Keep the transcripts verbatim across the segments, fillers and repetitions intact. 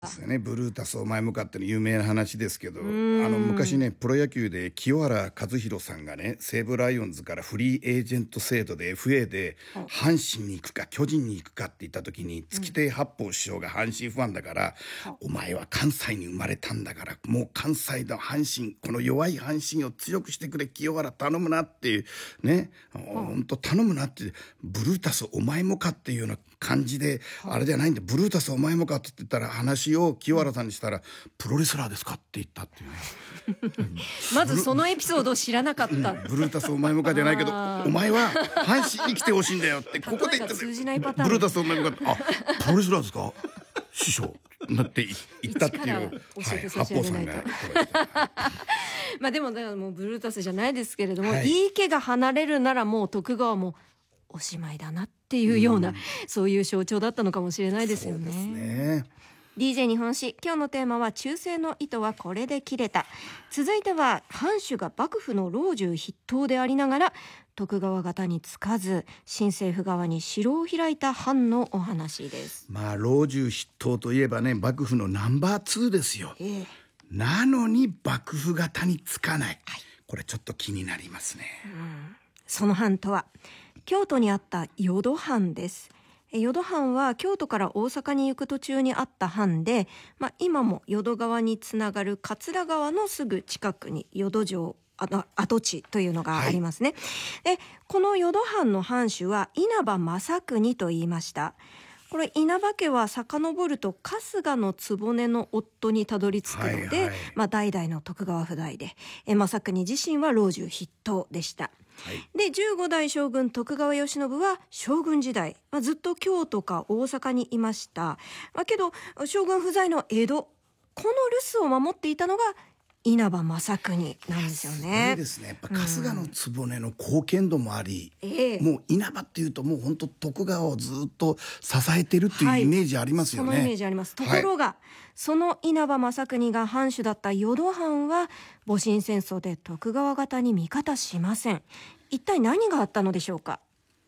ですよね。ブルータスお前もかっての有名な話ですけど、あの昔ねプロ野球で清原和博さんがね西武ライオンズからフリーエージェント制度で エフエー で阪神に行くか巨人に行くかって言った時に月亭八方師匠が阪神ファンだから、うん、お前は関西に生まれたんだからもう関西の阪神この弱い阪神を強くしてくれ清原頼むなっていうね、本当頼むなってブルータスお前もかっていうような感じで、あれじゃないんだブルータスお前もかって言ったら話を清原さんにしたらプロレスラーですかって言ったっていうねまずそのエピソードを知らなかった、 うん、ブルータスお前もかじゃないけどお前は阪神に来てほしいんだよってここで言って通じないパターン。 ブルータスお前もかあプロレスラーですか師匠なって言ったっていう、はい、八方さんがまあでもだからもうブルータスじゃないですけれども、 はい、 井伊家が離れるならもう徳川もおしまいだなっていうような、うん、そういう象徴だったのかもしれないですよね。 そうですね。 ディージェー 日本史、今日のテーマは忠誠の糸はこれで切れた。続いては藩主が幕府の老中筆頭でありながら徳川方につかず新政府側に城を開いた藩のお話です。 まあ老中筆頭といえばね幕府のナンバーツーですよ、えー、なのに幕府方につかない、はい、これちょっと気になりますね、 うん、その藩とは京都にあった淀藩です。淀藩は京都から大阪に行く途中にあった藩で、まあ、今も淀川につながる桂川のすぐ近くに淀城跡地というのがありますね、はい、でこの淀藩の藩主は稲葉正国と言いました。これ稲葉家は遡ると春日の局の夫にたどり着くので、はいはい、まあ、代々の徳川譜代でえ正国自身は老中筆頭でした。はい、でじゅうご代将軍徳川慶喜は将軍時代、まあ、ずっと京都か大阪にいました、まあ、けど将軍不在の江戸この留守を守っていたのが稲葉正国なんですよね。 いいですね。やっぱ春日の局の貢献度もあり、うん、もう稲葉っていうともう本当徳川をずっと支えてるっていうイメージありますよね、 はい、そのイメージあります。ところが、はい、その稲葉正国が藩主だった淀藩は戊辰戦争で徳川方に味方しません。一体何があったのでしょうか。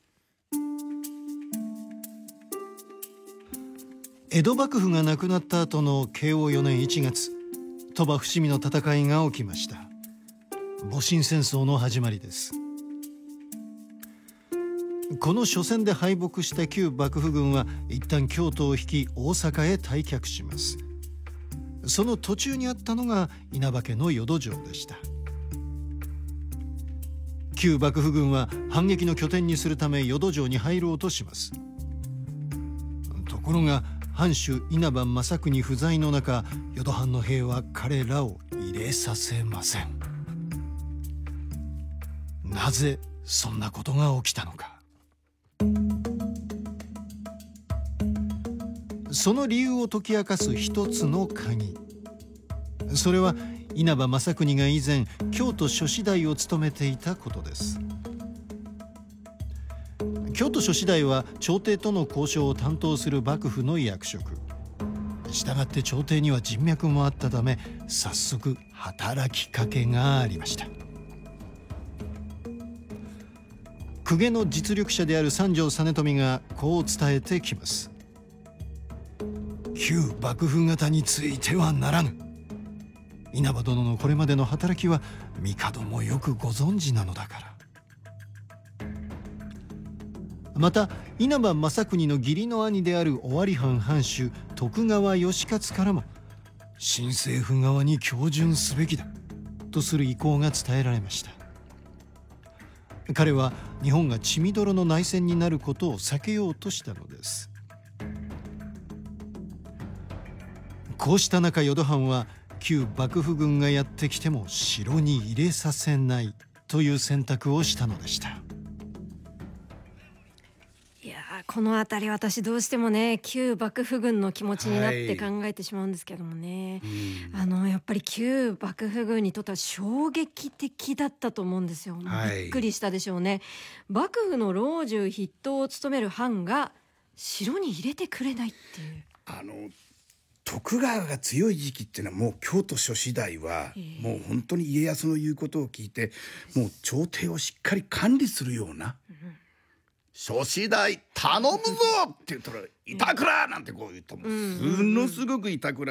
江戸幕府がなくなった後の慶応よねんいちがつ、鳥羽伏見の戦いが起きました。戊辰戦争の始まりです。この初戦で敗北した旧幕府軍は一旦京都を引き大阪へ退却します。その途中にあったのが稲葉家の淀城でした。旧幕府軍は反撃の拠点にするため淀城に入ろうとします。ところが藩主稲葉正国不在の中、淀藩の兵は彼らを入れさせません。なぜそんなことが起きたのか。その理由を解き明かす一つの鍵、それは稲葉正国が以前京都諸子代を務めていたことです。京都諸子代は朝廷との交渉を担当する幕府の役職。したがって朝廷には人脈もあったため早速働きかけがありました。公家の実力者である三条実富がこう伝えてきます。旧幕府方についてはならぬ。稲葉殿のこれまでの働きは帝もよくご存知なのだから。また稲葉正国の義理の兄である尾張藩藩主徳川義勝からも新政府側に恭順すべきだとする意向が伝えられました。彼は日本が血みどろの内戦になることを避けようとしたのです。こうした中、淀藩は旧幕府軍がやってきても城に入れさせないという選択をしたのでした。 いやこのあたり私どうしてもね旧幕府軍の気持ちになって考えてしまうんですけどもね、はい、あのやっぱり旧幕府軍にとっては衝撃的だったと思うんですよ、はい、びっくりしたでしょうね。幕府の老中筆頭を務める藩が城に入れてくれないっていう。 あの徳川が強い時期っていうのはもう京都諸子代はもう本当に家康の言うことを聞いてもう朝廷をしっかり管理するような、うん、諸子代頼むぞって言ったら板倉なんてこう言うともうものすごく板倉